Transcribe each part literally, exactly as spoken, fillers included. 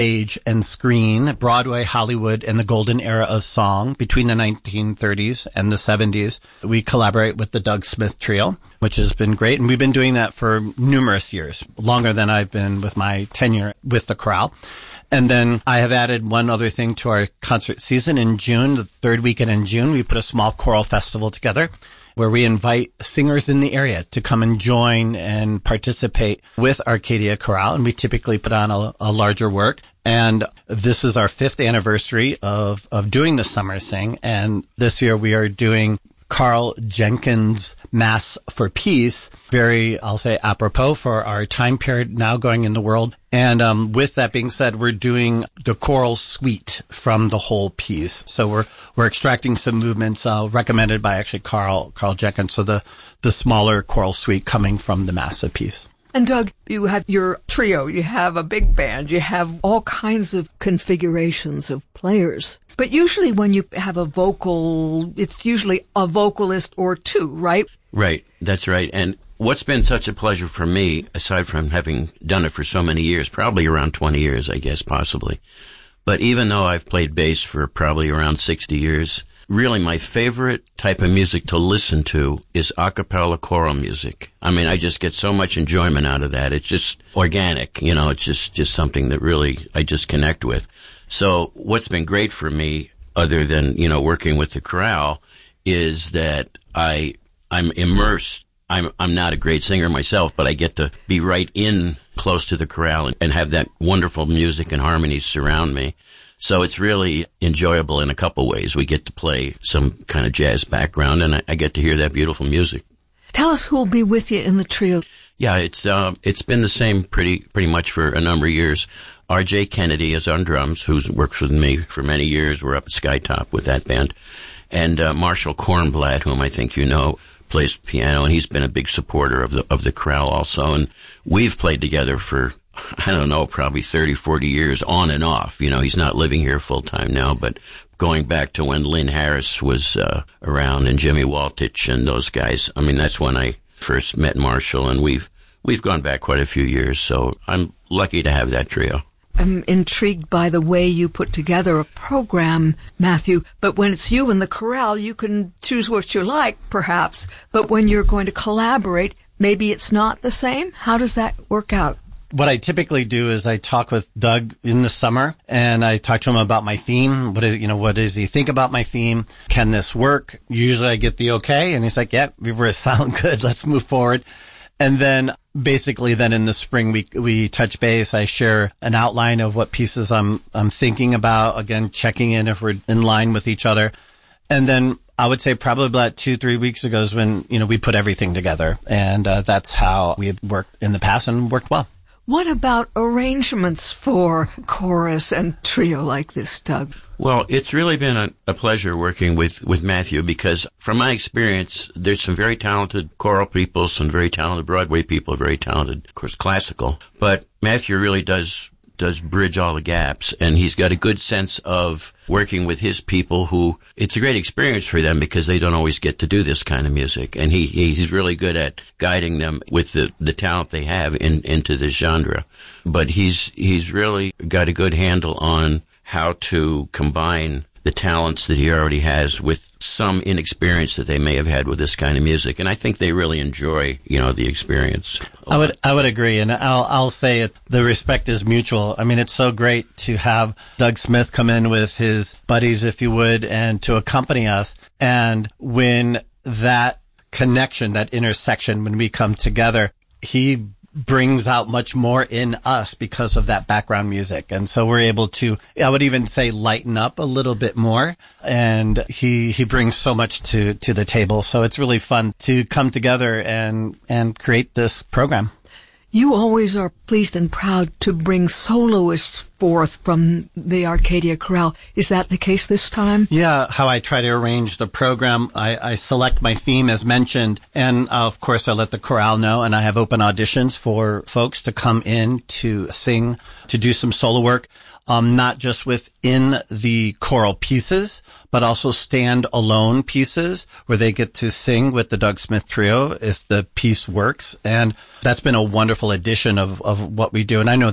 stage and screen, Broadway, Hollywood, and the golden era of song between the nineteen thirties and the seventies. We collaborate with the Doug Smith Trio, which has been great. And we've been doing that for numerous years, longer than I've been with my tenure with the chorale. And then I have added one other thing to our concert season. In June, the third weekend in June, we put a small choral festival together where we invite singers in the area to come and join and participate with Arcadia Chorale. And we typically put on a, a larger work. And this is our fifth anniversary of, of doing the Summer Sing. And this year we are doing Carl Jenkins' Mass for Peace, very, I'll say, apropos for our time period now going in the world. And um, with that being said, we're doing the choral suite from the whole piece. So we're we're extracting some movements uh, recommended by actually Carl Carl Jenkins. So the the smaller choral suite coming from the Mass of Peace. And Doug, you have your trio, you have a big band, you have all kinds of configurations of players. But usually when you have a vocal, it's usually a vocalist or two, right? Right, that's right. And what's been such a pleasure for me, aside from having done it for so many years, probably around twenty years, I guess, possibly. But even though I've played bass for probably around sixty years, really my favorite type of music to listen to is a cappella choral music. I mean, I just get so much enjoyment out of that. It's just organic, you know, it's just, just something that really I just connect with. So what's been great for me, other than, you know, working with the chorale, is that I, I'm immersed. I'm, I'm not a great singer myself, but I get to be right in close to the chorale and, and have that wonderful music and harmonies surround me. So it's really enjoyable in a couple ways. We get to play some kind of jazz background, and I, I get to hear that beautiful music. Tell us who will be with you in the trio. Yeah, it's uh, it's been the same pretty pretty much for a number of years. R J Kennedy is on drums, who works with me for many years. We're up at Skytop with that band. And uh, Marshall Kornblatt, whom I think you know, plays piano, and he's been a big supporter of the of the chorale also. And we've played together for, I don't know, probably thirty, forty years on and off. You know, he's not living here full time now, but going back to when Lynn Harris was uh, around and Jimmy Waltich and those guys. I mean, that's when I first met Marshall, and we've we've gone back quite a few years. So I'm lucky to have that trio. I'm intrigued by the way you put together a program, Matthew, but when it's you and the chorale, you can choose what you like, perhaps. But when you're going to collaborate, maybe it's not the same? How does that work out? What I typically do is I talk with Doug in the summer, and I talk to him about my theme. What is, you know, what does he think about my theme? Can this work? Usually I get the okay, and he's like, yeah, we sound good. Let's move forward. And then basically then in the spring we we touch base. I share an outline of what pieces I'm I'm thinking about, again, checking in if we're in line with each other. And then I would say probably about two, three weeks ago is when, you know, we put everything together. And uh, that's how we have worked in the past and worked well. What about arrangements for chorus and trio like this, Doug? Well, it's really been a, a pleasure working with, with Matthew, because from my experience, there's some very talented choral people, some very talented Broadway people, very talented, of course, classical. But Matthew really does does bridge all the gaps, and he's got a good sense of working with his people who, it's a great experience for them because they don't always get to do this kind of music. And he he's really good at guiding them with the, the talent they have in, into this genre. But he's he's really got a good handle on how to combine the talents that he already has with some inexperience that they may have had with this kind of music. And I think they really enjoy, you know, the experience. I would, I would agree. And I'll, I'll say it, the respect is mutual. I mean, it's so great to have Doug Smith come in with his buddies, if you would, and to accompany us. And when that connection, that intersection, when we come together, he brings out much more in us because of that background music. And so we're able to, I would even say, lighten up a little bit more. And he, he brings so much to, to the table. So it's really fun to come together and, and create this program. You always are pleased and proud to bring soloists forth from the Arcadia Chorale. Is that the case this time? Yeah, how I try to arrange the program, I, I select my theme as mentioned, and uh, of course I let the chorale know, and I have open auditions for folks to come in to sing, to do some solo work. Um, not just within the choral pieces, but also stand-alone pieces where they get to sing with the Doug Smith Trio if the piece works. And that's been a wonderful addition of, of what we do. And I know they have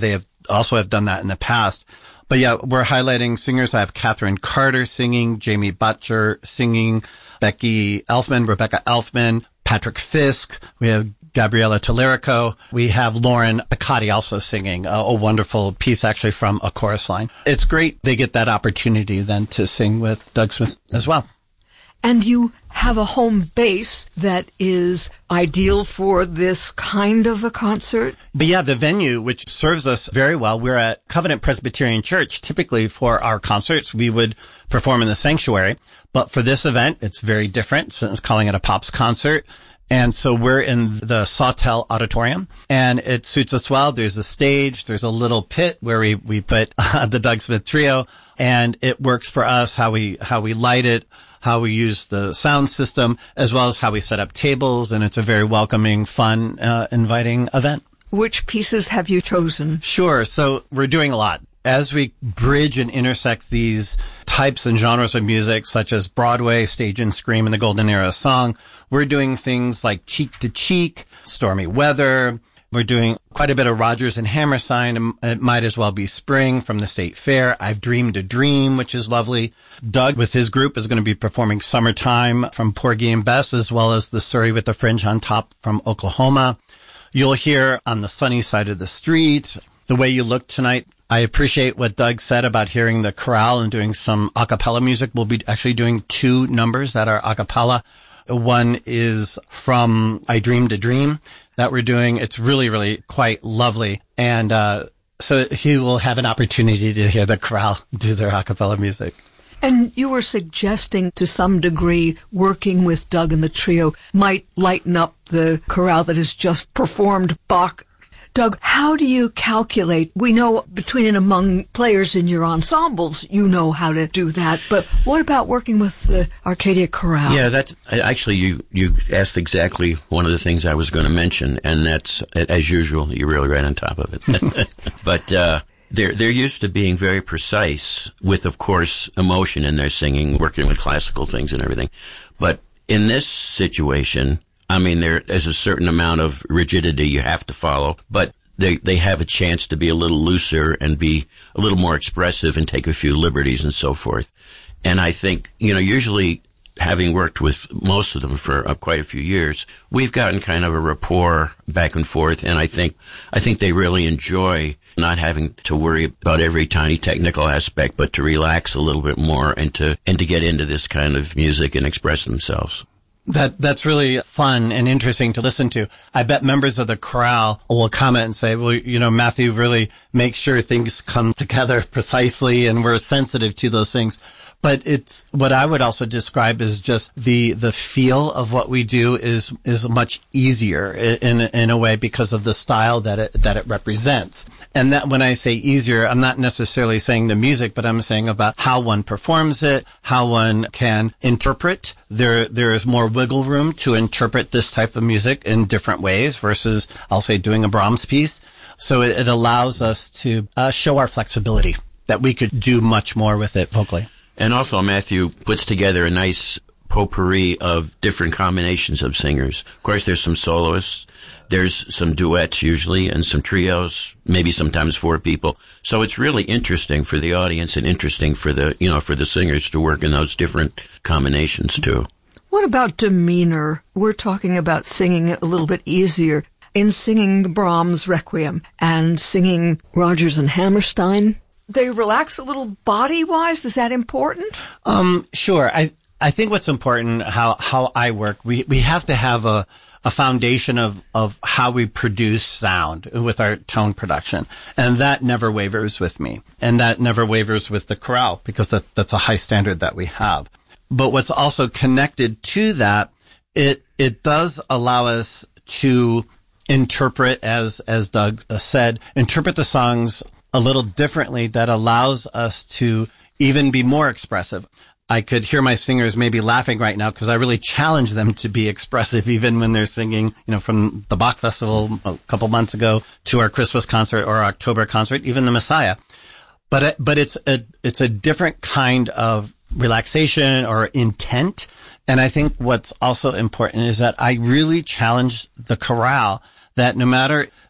also have done that in the past. But yeah, we're highlighting singers. I have Catherine Carter singing, Jamie Butcher singing, Becky Elfman, Rebecca Elfman, Patrick Fisk. We have Gabriella Tallarico. We have Lauren Picotti also singing a, a wonderful piece actually from A Chorus Line. It's great they get that opportunity then to sing with Doug Smith as well. And you have a home base that is ideal for this kind of a concert? But yeah, the venue, which serves us very well, we're at Covenant Presbyterian Church. Typically for our concerts, we would perform in the sanctuary. But for this event, it's very different since calling it a Pops concert. And so we're in the Sawtell Auditorium, and it suits us well. There's a stage, there's a little pit where we, we put uh, the Doug Smith Trio, and it works for us how we, how we light it, how we use the sound system, as well as how we set up tables, and it's a very welcoming, fun, uh, inviting event. Which pieces have you chosen? Sure. So we're doing a lot. As we bridge and intersect these types and genres of music, such as Broadway, stage and scream, and the golden era of song, we're doing things like Cheek to Cheek, Stormy Weather. We're doing quite a bit of Rodgers and Hammerstein. It might as well be Spring from the State Fair. I've Dreamed a Dream, which is lovely. Doug, with his group, is going to be performing Summertime from Porgy and Bess, as well as the Surrey with the Fringe on Top from Oklahoma. You'll hear On the Sunny Side of the Street, The Way You Look Tonight. I appreciate what Doug said about hearing the chorale and doing some a cappella music. We'll be actually doing two numbers that are a cappella. One is from I Dreamed a Dream that we're doing. It's really, really quite lovely. And uh so he will have an opportunity to hear the chorale do their a cappella music. And you were suggesting to some degree working with Doug and the trio might lighten up the chorale that has just performed Bach. Doug, how do you calculate? We know between and among players in your ensembles, you know how to do that. But what about working with the Arcadia Chorale? Yeah, that's actually, you, you asked exactly one of the things I was going to mention, and that's, as usual, you're really right on top of it. But uh, they're, they're used to being very precise with, of course, emotion in their singing, working with classical things and everything. But in this situation, I mean, there, there's a certain amount of rigidity you have to follow, but they, they have a chance to be a little looser and be a little more expressive and take a few liberties and so forth. And I think, you know, usually having worked with most of them for uh, quite a few years, we've gotten kind of a rapport back and forth. And I think, I think they really enjoy not having to worry about every tiny technical aspect, but to relax a little bit more and to, and to get into this kind of music and express themselves. That, that's really fun and interesting to listen to. I bet members of the chorale will comment and say, well, you know, Matthew really makes sure things come together precisely and we're sensitive to those things. But it's what I would also describe as just the, the feel of what we do is, is much easier in, in a way because of the style that it, that it represents. And that when I say easier, I'm not necessarily saying the music, but I'm saying about how one performs it, how one can interpret. There, there is more wiggle room to interpret this type of music in different ways versus, I'll say, doing a Brahms piece. So it, it allows us to uh, show our flexibility, that we could do much more with it vocally. And also, Matthew puts together a nice potpourri of different combinations of singers. Of course, there's some soloists, there's some duets usually, and some trios, maybe sometimes four people. So it's really interesting for the audience and interesting for the, you know, for the singers to work in those different combinations too. What about demeanor? We're talking about singing it a little bit easier. In singing the Brahms Requiem and singing Rodgers and Hammerstein, they relax a little body-wise? Is that important? Um, sure. I, I think what's important, how, how I work, we, we have to have a, a foundation of, of how we produce sound with our tone production. And that never wavers with me. And that never wavers with the chorale because that, that's a high standard that we have. But what's also connected to that, it, it does allow us to interpret, as, as Doug said, interpret the songs a little differently that allows us to even be more expressive. I could hear my singers maybe laughing right now because I really challenge them to be expressive even when they're singing, you know, from the Bach Festival a couple months ago to our Christmas concert or our October concert, even the Messiah. But, it, but it's a, it's a different kind of relaxation or intent. And I think what's also important is that I really challenge the chorale that no matter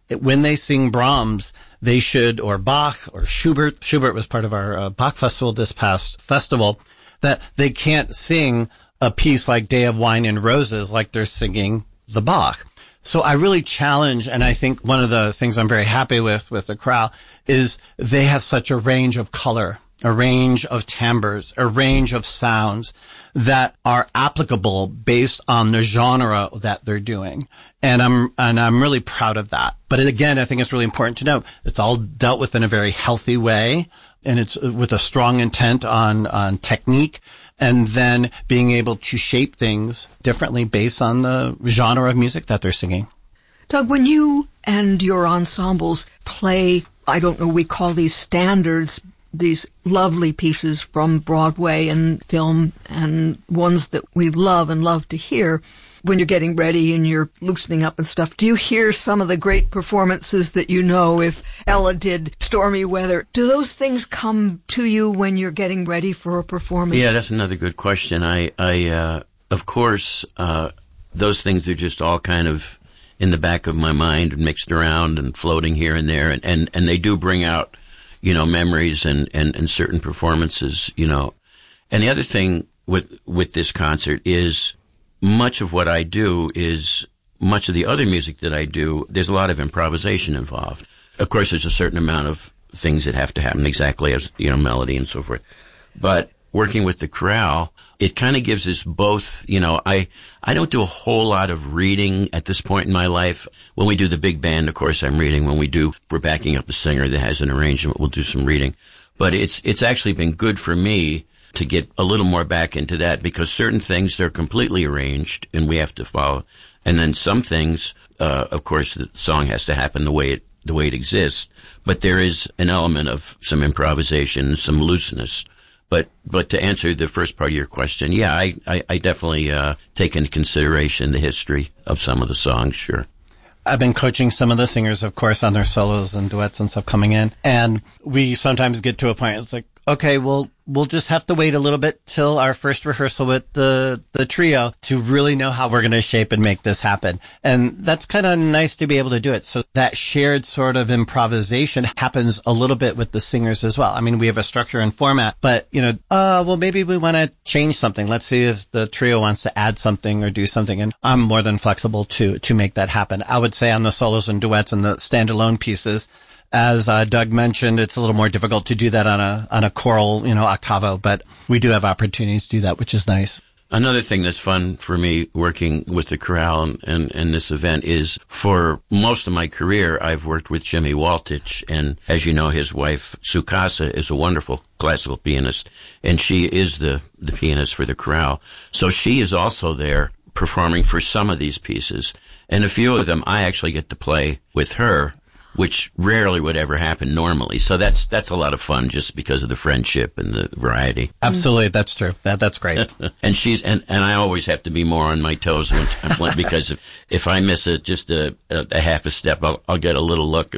when they sing Brahms, they should, or Bach or Schubert, Schubert was part of our uh, Bach festival this past festival, that they can't sing a piece like Day of Wine and Roses like they're singing the Bach. So I really challenge, and I think one of the things I'm very happy with, with the chorale, is they have such a range of color, a range of timbres, a range of sounds that are applicable based on the genre that they're doing. And I'm, and I'm really proud of that. But again, I think it's really important to note it's all dealt with in a very healthy way, and it's with a strong intent on, on technique, and then being able to shape things differently based on the genre of music that they're singing. Doug, when you and your ensembles play, I don't know, we call these standards, these lovely pieces from Broadway and film and ones that we love and love to hear, when you're getting ready and you're loosening up and stuff, do you hear some of the great performances that you know, if Ella did Stormy Weather, do those things come to you when you're getting ready for a performance? Yeah, that's another good question. I, I, uh, of course, uh, those things are just all kind of in the back of my mind and mixed around and floating here and there. And, and, and they do bring out, you know, memories and, and, and certain performances, you know. And the other thing with, with this concert is, much of what I do is, much of the other music that I do, there's a lot of improvisation involved. Of course, there's a certain amount of things that have to happen exactly as, you know, melody and so forth. But working with the chorale, it kind of gives us both, you know, I, I don't do a whole lot of reading at this point in my life. When we do the big band, of course, I'm reading. When we do, we're backing up a singer that has an arrangement, we'll do some reading. But it's, it's actually been good for me to get a little more back into that, because certain things, they're completely arranged and we have to follow. And then some things, uh, of course, the song has to happen the way it, the way it exists. But there is an element of some improvisation, some looseness. But, but to answer the first part of your question, yeah, I, I, I definitely, uh, take into consideration the history of some of the songs, sure. I've been coaching some of the singers, of course, on their solos and duets and stuff coming in. And we sometimes get to a point, it's like, okay, well, we'll just have to wait a little bit till our first rehearsal with the, the trio to really know how we're going to shape and make this happen. And that's kind of nice to be able to do it. So that shared sort of improvisation happens a little bit with the singers as well. I mean, we have a structure and format, but, you know, uh, well, maybe we want to change something. Let's see if the trio wants to add something or do something. And I'm more than flexible to, to make that happen. I would say on the solos and duets and the standalone pieces, as uh, Doug mentioned, it's a little more difficult to do that on a on a choral, you know, octavo, but we do have opportunities to do that, which is nice. Another thing that's fun for me working with the chorale and, and, and this event is, for most of my career, I've worked with Jimmy Waltich, and as you know, his wife, Sukasa, is a wonderful classical pianist, and she is the, the pianist for the chorale. So she is also there performing for some of these pieces, and a few of them I actually get to play with her, which rarely would ever happen normally. So that's that's a lot of fun, just because of the friendship and the variety. Absolutely, that's true. That that's great. and she's and, and I always have to be more on my toes when I'm playing, because if, if I miss it just a, a, a half a step, I'll, I'll get a little look.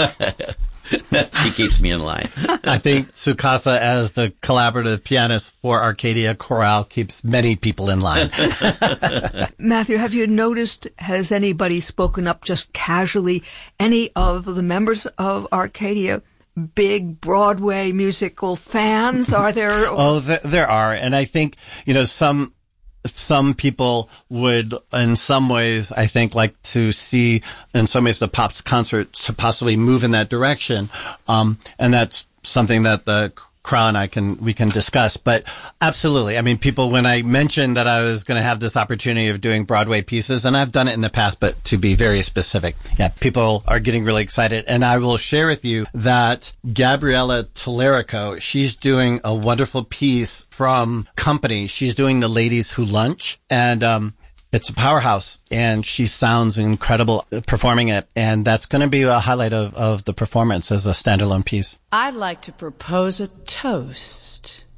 She keeps me in line. I think Sukasa, as the collaborative pianist for Arcadia Chorale, keeps many people in line. Matthew, have you noticed, has anybody spoken up just casually? Any of the members of Arcadia big Broadway musical fans? Are there? Oh, there, there are. And I think, you know, some some people would, in some ways, I think, like to see, in some ways, the Pops concert to possibly move in that direction. Um, and that's something that the Chorale and I can, we can discuss. But absolutely. I mean, people, when I mentioned that I was going to have this opportunity of doing Broadway pieces, and I've done it in the past, but to be very specific, yeah, people are getting really excited. And I will share with you that Gabriella Tolerico, she's doing a wonderful piece from Company. She's doing The Ladies Who Lunch. And, um, it's a powerhouse, and she sounds incredible performing it, and that's going to be a highlight of, of the performance as a standalone piece. I'd like to propose a toast